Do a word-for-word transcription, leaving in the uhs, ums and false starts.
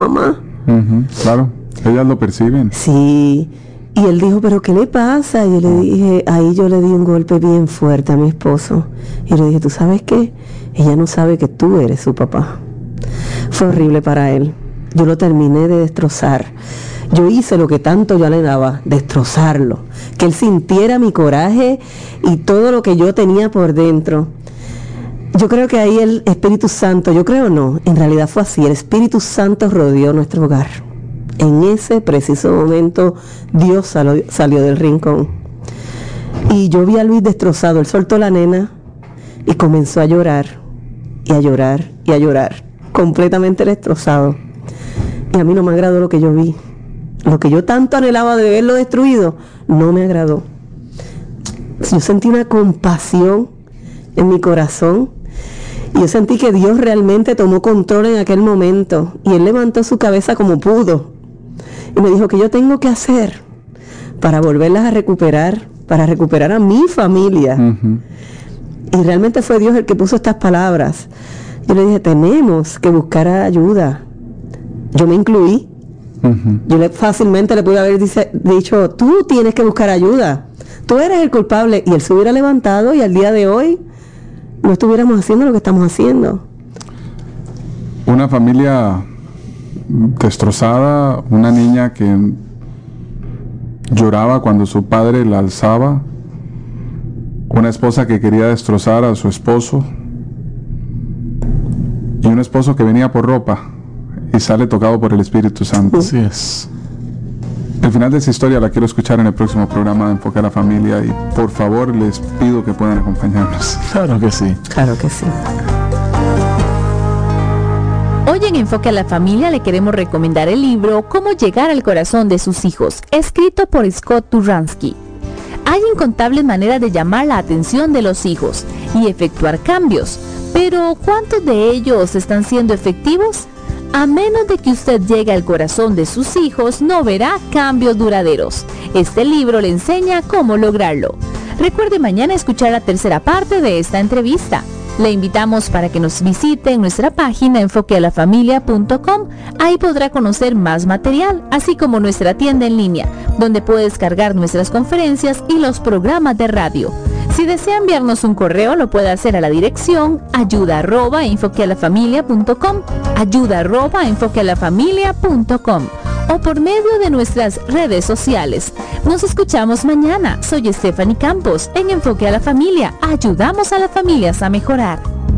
mamá. Uh-huh, claro, ellas lo perciben. Sí, y él dijo, ¿pero qué le pasa? Y yo le dije, ahí yo le di un golpe bien fuerte a mi esposo. Y le dije, ¿tú sabes qué? Ella no sabe que tú eres su papá. Fue horrible para él. Yo lo terminé de destrozar. Yo hice lo que tanto yo anhelaba, destrozarlo. Que él sintiera mi coraje y todo lo que yo tenía por dentro. Yo creo que ahí el Espíritu Santo, yo creo no, en realidad fue así. El Espíritu Santo rodeó nuestro hogar. En ese preciso momento, Dios salió, salió del rincón. Y yo vi a Luis destrozado. Él soltó la nena y comenzó a llorar, y a llorar, y a llorar. Completamente destrozado. Y a mí no me agradó lo que yo vi. Lo que yo tanto anhelaba de verlo destruido, no me agradó. Yo sentí una compasión en mi corazón. Y yo sentí que Dios realmente tomó control en aquel momento. Y Él levantó su cabeza como pudo. Y me dijo, ¿qué yo tengo que hacer para volverlas a recuperar? Para recuperar a mi familia. Uh-huh. Y realmente fue Dios el que puso estas palabras. Yo le dije, tenemos que buscar ayuda. Yo me incluí. Uh-huh. Yo le, fácilmente le pude haber dice, dicho, tú tienes que buscar ayuda. Tú eres el culpable. Y él se hubiera levantado y al día de hoy no estuviéramos haciendo lo que estamos haciendo. Una familia destrozada, una niña que lloraba cuando su padre la alzaba, una esposa que quería destrozar a su esposo y un esposo que venía por ropa y sale tocado por el Espíritu Santo. Así es. El final de esa historia la quiero escuchar en el próximo programa de Enfoque a la Familia y por favor les pido que puedan acompañarnos. Claro que sí. Claro que sí. Hoy en Enfoque a la Familia le queremos recomendar el libro Cómo llegar al corazón de sus hijos, escrito por Scott Turansky. Hay incontables maneras de llamar la atención de los hijos y efectuar cambios, pero ¿cuántos de ellos están siendo efectivos? A menos de que usted llegue al corazón de sus hijos, no verá cambios duraderos. Este libro le enseña cómo lograrlo. Recuerde mañana escuchar la tercera parte de esta entrevista. Le invitamos para que nos visite en nuestra página enfoque a la familia punto com. Ahí podrá conocer más material, así como nuestra tienda en línea, donde puede descargar nuestras conferencias y los programas de radio. Si desea enviarnos un correo, lo puede hacer a la dirección ayuda arroba enfoque a la familia punto com, ayuda arroba enfoque a la familia punto com, o por medio de nuestras redes sociales. Nos escuchamos mañana. Soy Stephanie Campos en Enfoque a la Familia. Ayudamos a las familias a mejorar.